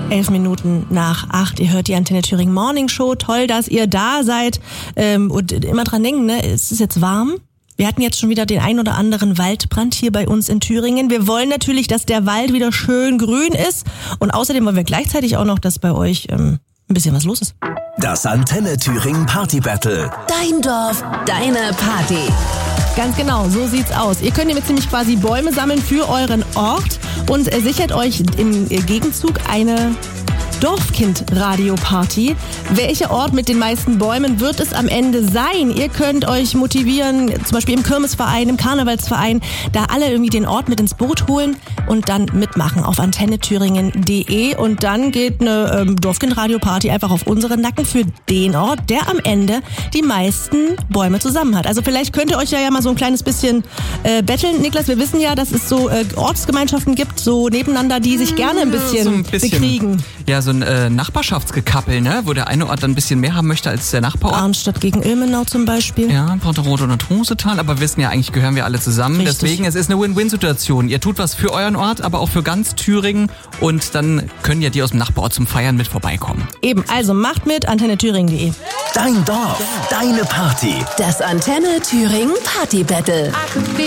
11 Minuten nach 8. Ihr hört die Antenne Thüringen Morning Show. Toll, dass ihr da seid. Und immer dran denken, ne? Es ist jetzt warm. Wir hatten jetzt schon wieder den ein oder anderen Waldbrand hier bei uns in Thüringen. Wir wollen natürlich, dass der Wald wieder schön grün ist. Und außerdem wollen wir gleichzeitig auch noch, dass bei euch ein bisschen was los ist. Das Antenne Thüringen Party Battle. Dein Dorf, deine Party. Ganz genau, so sieht's aus. Ihr könnt jetzt nämlich quasi Bäume sammeln für euren Ort und sichert euch im Gegenzug eine Dorfkind-Radio-Party. Welcher Ort mit den meisten Bäumen wird es am Ende sein? Ihr könnt euch motivieren, zum Beispiel im Kirmesverein, im Karnevalsverein, da alle irgendwie den Ort mit ins Boot holen und dann mitmachen auf antennethüringen.de und dann geht eine Dorfkind-Radio-Party einfach auf unseren Nacken für den Ort, der am Ende die meisten Bäume zusammen hat. Also vielleicht könnt ihr euch ja mal so ein kleines bisschen betteln. Niklas, wir wissen ja, dass es so Ortsgemeinschaften gibt, so nebeneinander, die sich gerne ein bisschen bekriegen. Ja, so ein Nachbarschaftsgekappel, ne? Wo der eine Ort dann ein bisschen mehr haben möchte als der Nachbarort. Arnstadt gegen Ilmenau zum Beispiel. Ja, Porterode oder Trusetal, aber wir wissen ja, eigentlich gehören wir alle zusammen. Richtig. Deswegen, es ist eine Win-Win-Situation. Ihr tut was für euren Ort, aber auch für ganz Thüringen und dann können ja die aus dem Nachbarort zum Feiern mit vorbeikommen. Eben, also macht mit, antennethüringen.de. Dein Dorf, deine Party. Das Antenne Thüringen Party Battle.